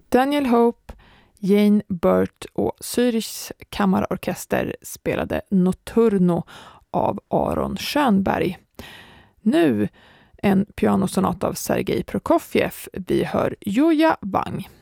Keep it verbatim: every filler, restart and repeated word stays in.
Daniel Hope, Jane Burt och Zürichs kammarorkester spelade Notturno av Aron Schönberg. Nu en pianosonat av Sergej Prokofjev. Vi hör Julia Wang.